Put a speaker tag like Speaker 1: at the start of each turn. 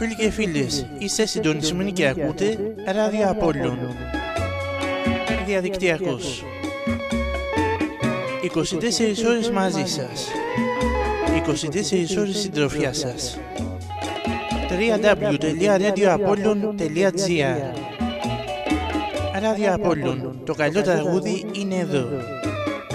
Speaker 1: Φίλοι και φίλες, είστε συντονισμένοι και ακούτε Ράδιο Απόλλων. Διαδικτυακός. 24 ώρες μαζί σας. 24 ώρες συντροφιά σας. www.radioapollon.gr Ράδιο Απόλλων. Το καλό τραγούδι είναι εδώ.